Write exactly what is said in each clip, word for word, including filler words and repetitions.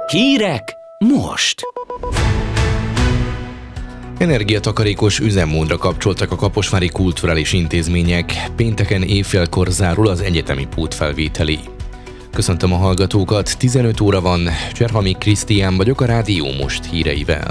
Hírek most! Energiatakarékos üzemmódra kapcsoltak a kaposvári kulturális intézmények. Pénteken éjfélkor zárul az egyetemi pótfelvételi. Köszöntöm a hallgatókat, tizenöt óra van, Cserhami Krisztián vagyok a Rádió Most híreivel.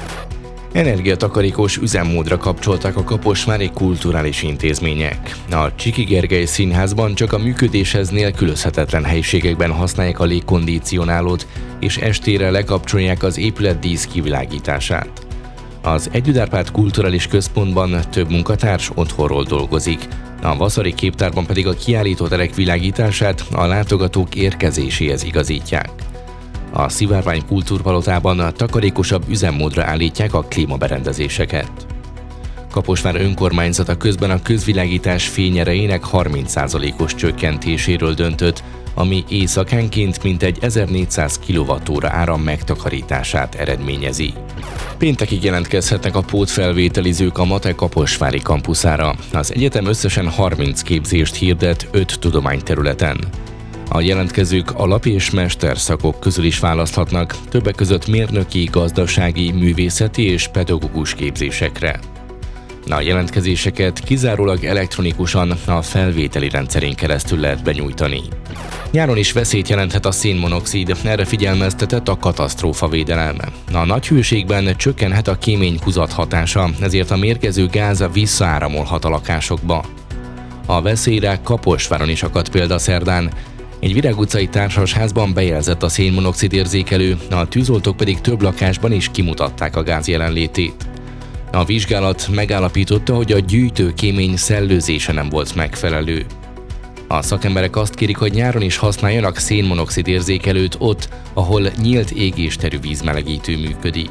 Energiatakarékos üzemmódra kapcsolták a kaposvári kulturális intézmények. A Csiki Gergely Színházban csak a működéshez nélkülözhetetlen helyiségekben használják a légkondicionálót, és estére lekapcsolják az épület dísz kivilágítását. Az Együtt Árpád Kulturális Központban több munkatárs otthonról dolgozik, a Vaszari Képtárban pedig a kiállítóterek világítását a látogatók érkezéséhez igazítják. A Szivárvány Kultúrpalotában a takarékosabb üzemmódra állítják a klímaberendezéseket. Kaposvár önkormányzata közben a közvilágítás fényerejének harminc százalékos csökkentéséről döntött, ami éjszakánként mintegy ezernégyszáz kilovattóra áram megtakarítását eredményezi. Péntekig jelentkezhetnek a pótfelvételizők a MATE kaposvári kampuszára. Az egyetem összesen harminc képzést hirdet öt tudományterületen. A jelentkezők alap- és mesterszakok közül is választhatnak, többek között mérnöki, gazdasági, művészeti és pedagógus képzésekre. A jelentkezéseket kizárólag elektronikusan a felvételi rendszerén keresztül lehet benyújtani. Nyáron is veszélyt jelenthet a szénmonoxid, erre figyelmeztetett a katasztrófavédelem. A nagy hőségben csökkenhet a kéményhúzat hatása, ezért a mérgező gáz visszaáramolhat a lakásokba. A veszélyre Kaposváron is akadt példa szerdán. Egy Virág utcai társasházban bejelzett a szénmonoxid érzékelő, a tűzoltók pedig több lakásban is kimutatták a gáz jelenlétét. A vizsgálat megállapította, hogy a gyűjtőkémény szellőzése nem volt megfelelő. A szakemberek azt kérik, hogy nyáron is használjanak szénmonoxid érzékelőt ott, ahol nyílt égésterű vízmelegítő működik.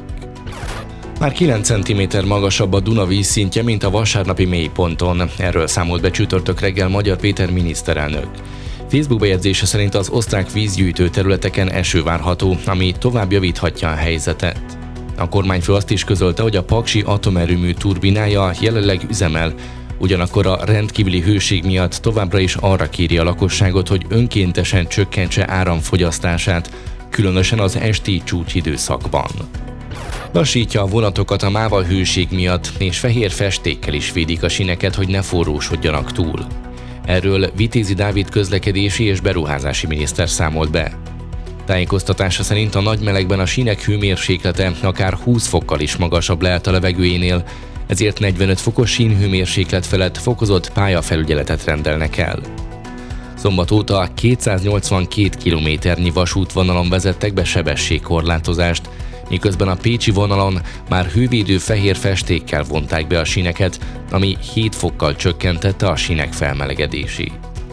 Már kilenc centiméter magasabb a Duna vízszintje, mint a vasárnapi mélyponton. Erről számolt be csütörtök reggel Magyar Péter miniszterelnök. Facebook bejegyzése szerint az osztrák vízgyűjtő területeken eső várható, ami tovább javíthatja a helyzetet. A kormányfő azt is közölte, hogy a paksi atomerőmű turbinája jelenleg üzemel, ugyanakkor a rendkívüli hőség miatt továbbra is arra kéri a lakosságot, hogy önkéntesen csökkentse áramfogyasztását, különösen az esti csúcsidőszakban. Lassítja a vonatokat a máva hőség miatt, és fehér festékkel is védik a síneket, hogy ne forrósodjanak túl. Erről Vitézi Dávid közlekedési és beruházási miniszter számolt be. Tájékoztatása szerint a nagy melegben a sínek hőmérséklete akár húsz fokkal is magasabb lehet a levegőjénél, ezért negyvenöt fokos sínhőmérséklet felett fokozott pályafelügyeletet rendelnek el. Szombat óta kétszáznyolcvankét kilométernyi vasútvonalon vezettek be sebességkorlátozást, miközben a pécsi vonalon már hővédő fehér festékkel vonták be a síneket, ami hét fokkal csökkentette a sínek felmelegedését.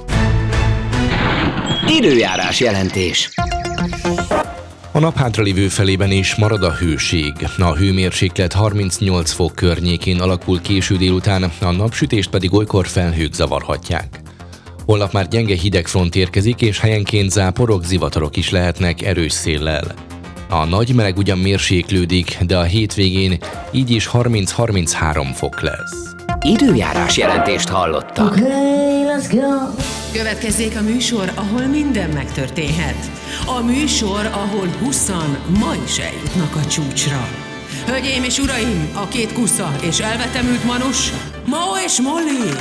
Időjárás jelentés. A nap hátralévő felében is marad a hőség. A hőmérséklet harmincnyolc fok környékén alakul késő délután, a napsütést pedig olykor felhők zavarhatják. Holnap már gyenge hidegfront érkezik, és helyenként záporok, zivatarok is lehetnek erős széllel. A nagy meleg ugyan mérséklődik, de a hétvégén így is harminc-harminchárom fok lesz. Időjárás jelentést hallottak. Okay, let's go. Következzék a műsor, ahol minden megtörténhet. A műsor, ahol huszan ma is eljutnak a csúcsra. Hölgyeim és uraim, a két kusza és elvetemült manus, Mao és Molly.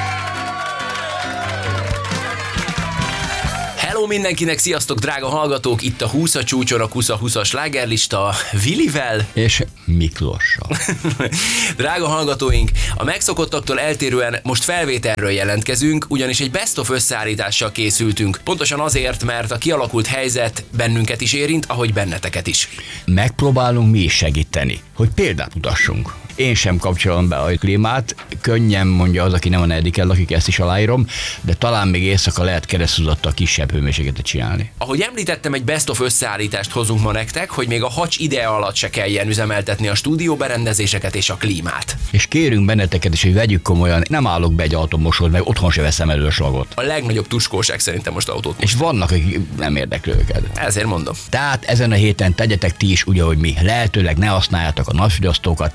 Hello mindenkinek, sziasztok drága hallgatók, itt a húsz a csúcson, a Kusza húszas slágerlista Vilivel és Miklóssal. Drága hallgatóink, a megszokottaktól eltérően most felvételről jelentkezünk, ugyanis egy best of összeállítással készültünk. Pontosan azért, mert a kialakult helyzet bennünket is érint, ahogy benneteket is. Megpróbálunk mi is segíteni, hogy példát mutassunk. Én sem kapcsolom be a klímát, könnyen mondja az, aki nem a negyediken lakik, ezt is aláírom, de talán még éjszaka lehet keresztúzattal kisebb hőmérsékletet csinálni. Ahogy említettem, egy best of összeállítást hozunk ma nektek, hogy még a hacs ideje alatt se kelljen üzemeltetni a stúdióberendezéseket és a klímát. És kérünk benneteket is, hogy vegyük komolyan, nem állok be egy autómosor, meg otthon se veszem elő a slagot. A legnagyobb tuskóság szerintem most autót most. És vannak, akik nem érdekli őket. Ezért mondom. Tehát ezen a héten tegyetek ti is úgy, ahogy mi. Lehetőleg ne használjátok a napfogyasztókat, ne mossatok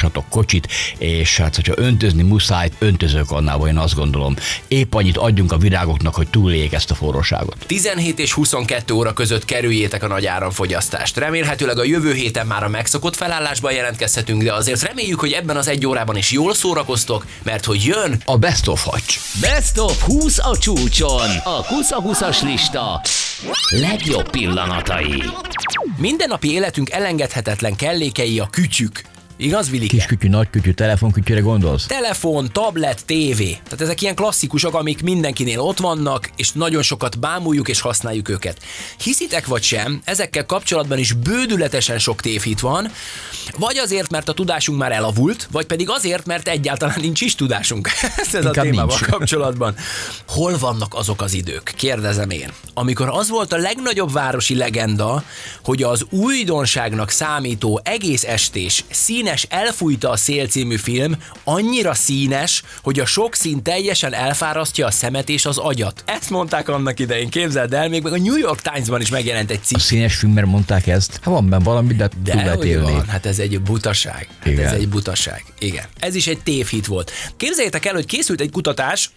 hozhatok kocsit, és hát, hogyha öntözni muszáj, öntözök annál, én azt gondolom. Épp annyit adjunk a virágoknak, hogy túléljék ezt a forróságot. tizenhét és huszonkettő óra között kerüljétek a nagy áramfogyasztást. Remélhetőleg a jövő héten már a megszokott felállásban jelentkezhetünk, de azért reméljük, hogy ebben az egy órában is jól szórakoztok, mert hogy jön A Best of Hacs. Best of húsz a csúcson. A Kusza húszas lista legjobb pillanatai. mindennapi életünk elengedhetetlen kellékei a kütyük. Igaz, Vilike? Kiskütyű, nagykütyű, telefonkütyűre gondolsz? Telefon, tablet, tévé. Tehát ezek ilyen klasszikusok, amik mindenkinél ott vannak, és nagyon sokat bámuljuk és használjuk őket. Hiszitek vagy sem, ezekkel kapcsolatban is bődületesen sok tévhit van, vagy azért, mert a tudásunk már elavult, vagy pedig azért, mert egyáltalán nincs is tudásunk. Ez a témával nincs. Kapcsolatban. Hol vannak azok az idők? Kérdezem én. Amikor az volt a legnagyobb városi legenda, hogy az újdonságnak számító egész estés színes Elfújta a szél című film annyira színes, hogy a sok szín teljesen elfárasztja a szemet és az agyat. Ezt mondták annak idején, képzeld el, még meg a New York Times-ban is megjelent egy cikk. A színes filmben mondták ezt? Hát van benne valami, de, de túl lehet élni. Van, hát ez egy butaság. Hát Igen. ez egy butaság. Igen. Ez is egy tévhit volt. Képzeljétek el, hogy készült egy kutatás.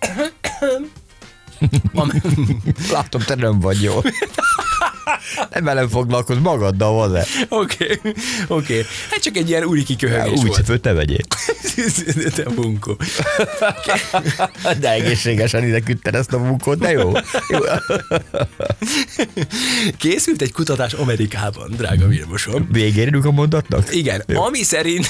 Látom, te nem vagy jól. Nem velem foglalkozz, magaddal van-e? Oké, okay, oké. Okay. Hát csak egy ilyen úri kiköhögés úgy volt. Úgy te vegyél. Te bunkó. De egészségesen ide küldted ezt a bunkót, de jó. jó. Készült egy kutatás Amerikában, drága Vilmosom. Végérünk a mondatnak? Igen, jó. ami szerint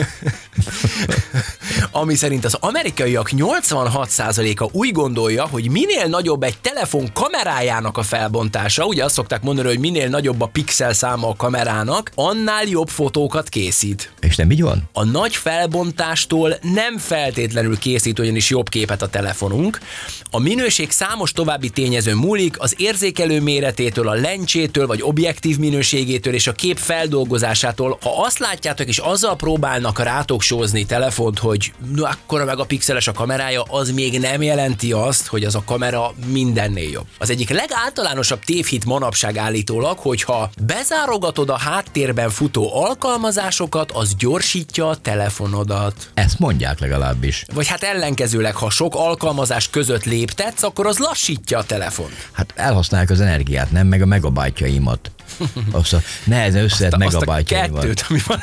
ami szerint az amerikaiak nyolcvanhat százaléka úgy gondolja, hogy minél nagyobb egy telefon kamerájának a felbontása, ugye azt szokták mondani, hogy minél nagyobb a pixel száma a kamerának, annál jobb fotókat készít. És nem így van? A nagy felbontástól nem feltétlenül készít ugyanis jobb képet a telefonunk. A minőség számos további tényezőn múlik, az érzékelő méretétől, a lencsétől, vagy objektív minőségétől és a kép feldolgozásától. Ha azt látjátok, és azzal próbálnak rátok sózni telefont, hogy no, akkora megapixeles a kamerája, az még nem jelenti azt, hogy az a kamera mindennél jobb. Az egyik legáltalánosabb tévhit manapság állítólag, hogyha bezárogatod a háttérben futó alkalmazásokat, az gyorsítja a telefonodat. Ezt mondják legalábbis. Vagy hát ellenkezőleg, ha sok alkalmazás között léptetsz, akkor az lassítja a telefon. Hát elhasználják az energiát, nem meg a megabájtjaimat. Azt a nehezen összehet megabájtjaimat. Kettőt, ami van.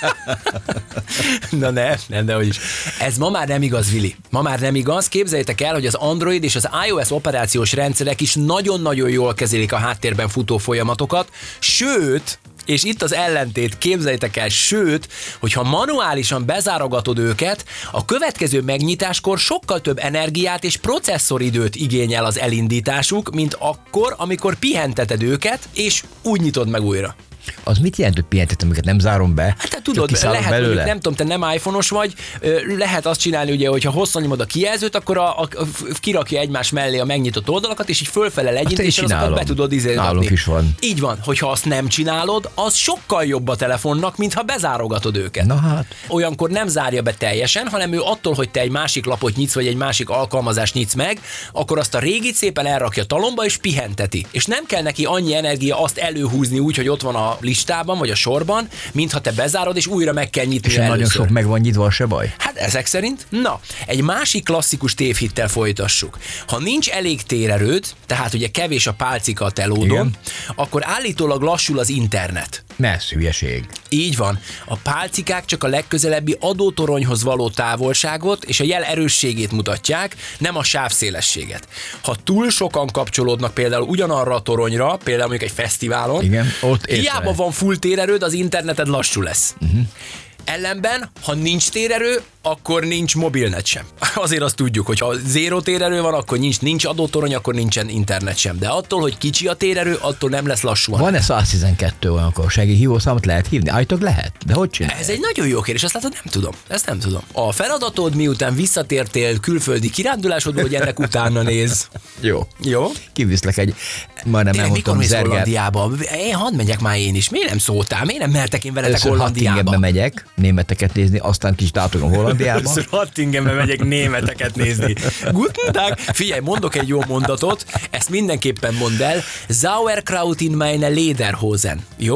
Na ne, nem, de hogy is. Ez ma már nem igaz, Vili. Ma már nem igaz. Képzeljétek el, hogy az Android és az iOS operációs rendszerek is nagyon-nagyon jól kezelik a háttérben futó folyamatokat, sőt, és itt az ellentét, képzeljétek el, sőt, hogyha manuálisan bezárogatod őket, a következő megnyitáskor sokkal több energiát és processzoridőt igényel az elindításuk, mint akkor, amikor pihenteted őket, és úgy nyitod meg újra. Az mit jelent, hogy pihentetem őket? Nem zárom be? Hát te tudod, lehet, mondjuk, nem tudom, te nem iPhone-os vagy, lehet azt csinálni, ugye, hogyha hosszan nyomod a kijelzőt, akkor a, a, kirakja egymás mellé a megnyitott oldalakat, és így fölfele legyint, és azokat be tudod izélgatni. is van. Így van, hogyha azt nem csinálod, az sokkal jobb a telefonnak, mintha bezárogatod őket. Na hát. Olyankor nem zárja be teljesen, hanem ő attól, hogy te egy másik lapot nyitsz, vagy egy másik alkalmazást nyitsz meg, akkor azt a régit szépen elrakja talomba, és pihenteti. És nem kell neki annyi energia azt előhúzni úgy, hogy ott van a listában, vagy a sorban, mintha te bezárod, és újra meg kell nyitni. És nagyon sok meg van nyitva, se baj? Hát ezek szerint. Na, egy másik klasszikus tévhittel folytassuk. Ha nincs elég térerőd, tehát ugye kevés a pálcika a telódon, igen, akkor állítólag lassul az internet. Messz, hülyeség. Így van. A pálcikák csak a legközelebbi adótoronyhoz való távolságot és a jel erősségét mutatják, nem a sávszélességet. Ha túl sokan kapcsolódnak például ugyanarra a toronyra, például mondjuk egy fesztiválon, igen, ott hiába van full térerőd, az interneted lassú lesz. Uh-huh. Ellenben, ha nincs térerő, akkor nincs mobilnet sem. Azért azt tudjuk, hogy ha zéró térerő van, akkor nincs, nincs adótorony, akkor nincsen internet sem. De attól, hogy kicsi a térerő, attól nem lesz lassúan. Van-e száz tizenkettő olyankor segélyhívószámot lehet hívni? Állítólag lehet, de hogy csinálják? Ez egy nagyon jó kérdés, azt látod, nem tudom. Ezt nem tudom. A feladatod, miután visszatértél külföldi kirándulásodból, hogy ennek utána néz. Jó. Jó? Kiviszlek egy, majdnem Tényleg, mikor elmondtam, mész Zergert. Hollandiába? Én hadd megyek már én is. Miért nem szóltál? Miért nem mertek én veletek Hollandiába? Hattingenbe megyek, németeket nézni, aztán kis dátogom Hollandiába. Hattingenbe megyek németeket nézni. Guten Tag. Figyelj, mondok egy jó mondatot, ezt mindenképpen mondd el. Sauerkraut in meine Lederhosen. Jó?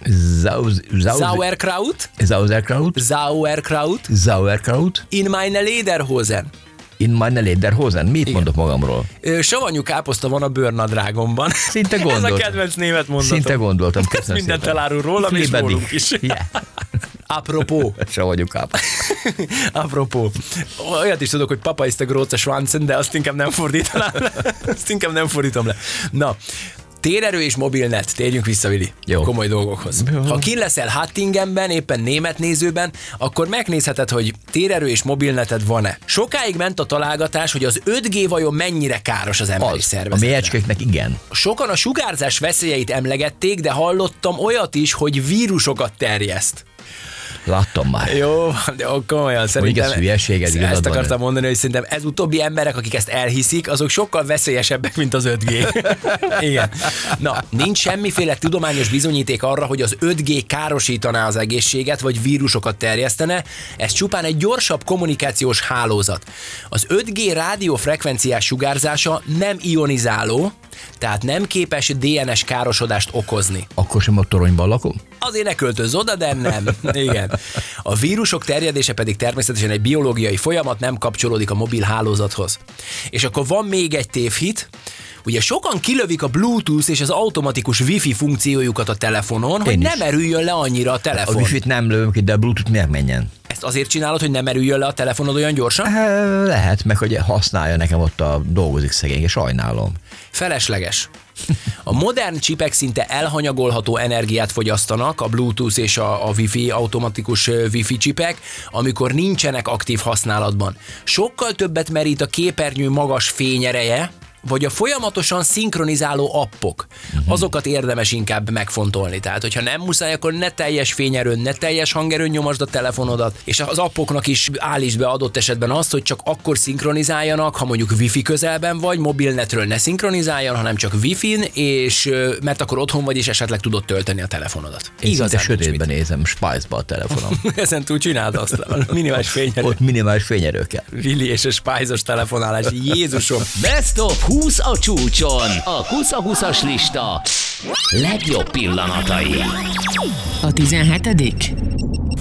Zauz, zauz, Sauerkraut. Sauerkraut. Sauerkraut. Sauerkraut. In meine Lederhosen. In meine Lederhosen. Mit Igen. mondok magamról? Ö, savanyú káposzta van a bőrnadrágomban. Szinte gondoltam. Ez a kedvenc német mondatom. Szinte gondoltam. Köszönöm mindent elárul rólam és rólunk is. Yeah. Apropó. Savanyú káposzta. Apropó. Olyat is tudok, hogy Papa ist der große Schwanzen, de azt inkább nem fordítanám le. Azt inkább nem fordítom le. Na, térerő és mobilnet, térjünk vissza, Vili, Jó. komoly dolgokhoz. Jó. Ha ki leszel Hattingenben, éppen német nézőben, akkor megnézheted, hogy térerő és mobilneted van-e. Sokáig ment a találgatás, hogy az öt G vajon mennyire káros az emberi Az, szervezetre. a méhecskéknek igen. Sokan a sugárzás veszélyeit emlegették, de hallottam olyat is, hogy vírusokat terjeszt. Láttam már. Jó, de komolyan szerintem ez hülyeség, ez ezt akartam mondani, hogy szerintem ez utóbbi emberek, akik ezt elhiszik, azok sokkal veszélyesebbek, mint az öt G. Igen. Na, nincs semmiféle tudományos bizonyíték arra, hogy az öt G károsítaná az egészséget, vagy vírusokat terjesztene, ez csupán egy gyorsabb kommunikációs hálózat. Az öt G rádiófrekvenciás sugárzása nem ionizáló, tehát nem képes dé en es károsodást okozni. Akkor sem a toronyban lakom? Azért ne költözz oda, de nem. Igen. A vírusok terjedése pedig természetesen egy biológiai folyamat, nem kapcsolódik a mobil hálózathoz. És akkor van még egy tévhit, ugye sokan kilövik a Bluetooth és az automatikus Wi-Fi funkciójukat a telefonon, Én hogy is. nem erüljön le annyira a telefon. A Wi-Fit nem lövöm ki, de a Bluetooth miért menjen? Ezt azért csinálod, hogy nem erüljön le a telefonod olyan gyorsan? Lehet, meg hogy használja nekem ott a dolgozik szegény, és sajnálom. Felesleges. A modern csipek szinte elhanyagolható energiát fogyasztanak, a Bluetooth és a, a Wi-Fi, automatikus Wi-Fi csipek, amikor nincsenek aktív használatban. Sokkal többet merít a képernyő magas fényereje, vagy a folyamatosan szinkronizáló appok. Azokat érdemes inkább megfontolni. Tehát, hogyha nem muszáj, akkor ne teljes fényerőn, ne teljes hangerőn nyomasd a telefonodat, és az appoknak is állítsd be adott esetben azt, hogy csak akkor szinkronizáljanak, ha mondjuk Wi-Fi közelben vagy, mobilnetről ne szinkronizáljon, hanem csak Wi-Fi-n, és mert akkor otthon vagy, és esetleg tudod tölteni a telefonodat. Én szinte sötétben nézem, Spice-ba a telefonom. Ezen túl csináld azt, minimális fényerő. Ott minimális fényerő kell. Willi és a Spice-os telefonálás, Jézusom. Best of húsz a csúcson. A Kusza húszas lista legjobb pillanatai. A tizenhetedik